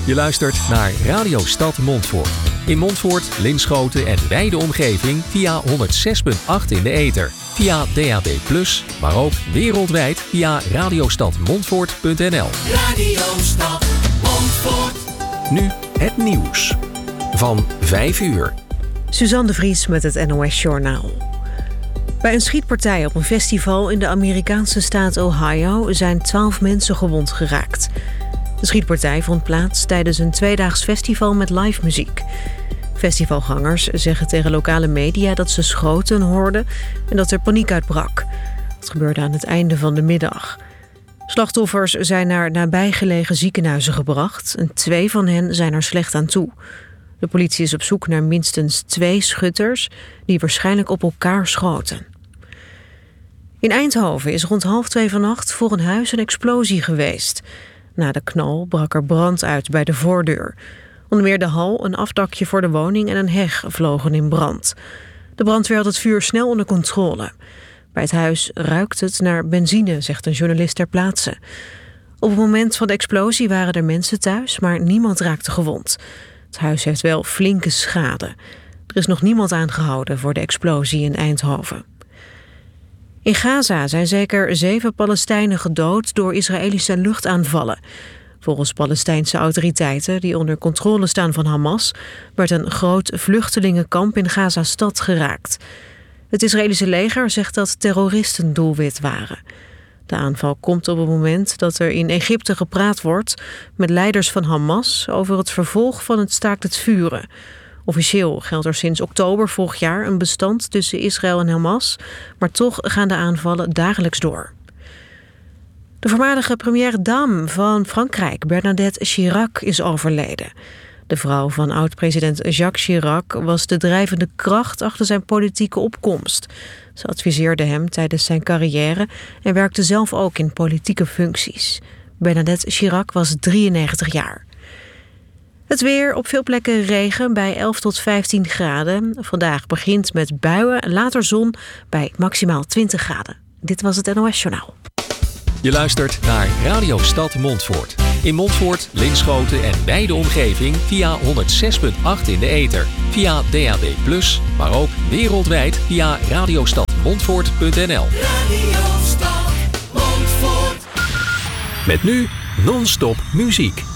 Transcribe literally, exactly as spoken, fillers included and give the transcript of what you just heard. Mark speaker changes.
Speaker 1: Je luistert naar Radio Stad Montfoort. In Montfoort, Linschoten en wijde omgeving via honderd zes komma acht in de ether. Via D A B plus, maar ook wereldwijd via radiostadmontfoort punt n l.
Speaker 2: Radio Stad Montfoort.
Speaker 1: Nu het nieuws van vijf uur.
Speaker 3: Suzanne de Vries met het N O S-journaal. Bij een schietpartij op een festival in de Amerikaanse staat Ohio zijn twaalf mensen gewond geraakt. De schietpartij vond plaats tijdens een tweedaags festival met live muziek. Festivalgangers zeggen tegen lokale media dat ze schoten hoorden en dat er paniek uitbrak. Dat gebeurde aan het einde van de middag. Slachtoffers zijn naar nabijgelegen ziekenhuizen gebracht en twee van hen zijn er slecht aan toe. De politie is op zoek naar minstens twee schutters die waarschijnlijk op elkaar schoten. In Eindhoven is rond half twee vannacht voor een huis een explosie geweest. Na de knal brak er brand uit bij de voordeur. Onder meer de hal, een afdakje voor de woning en een heg vlogen in brand. De brandweer had het vuur snel onder controle. Bij het huis ruikt het naar benzine, zegt een journalist ter plaatse. Op het moment van de explosie waren er mensen thuis, maar niemand raakte gewond. Het huis heeft wel flinke schade. Er is nog niemand aangehouden voor de explosie in Eindhoven. In Gaza zijn zeker zeven Palestijnen gedood door Israëlische luchtaanvallen. Volgens Palestijnse autoriteiten, die onder controle staan van Hamas, werd een groot vluchtelingenkamp in Gaza-stad geraakt. Het Israëlische leger zegt dat terroristen doelwit waren. De aanval komt op het moment dat er in Egypte gepraat wordt met leiders van Hamas over het vervolg van het staakt het vuren. Officieel geldt er sinds oktober vorig jaar een bestand tussen Israël en Hamas, maar toch gaan de aanvallen dagelijks door. De voormalige première dame van Frankrijk, Bernadette Chirac, is overleden. De vrouw van oud-president Jacques Chirac was de drijvende kracht achter zijn politieke opkomst. Ze adviseerde hem tijdens zijn carrière en werkte zelf ook in politieke functies. Bernadette Chirac was drieënnegentig jaar. Het weer, op veel plekken regen bij elf tot vijftien graden. Vandaag begint met buien, later zon bij maximaal twintig graden. Dit was het N O S-journaal.
Speaker 1: Je luistert naar Radio Stad Montfoort. In Montfoort, Linschoten en wijde omgeving via honderd zes komma acht in de ether. Via D A B plus, maar ook wereldwijd via radiostadmontfoort punt n l.
Speaker 2: Radio Stad Montfoort.
Speaker 1: Met nu non-stop muziek.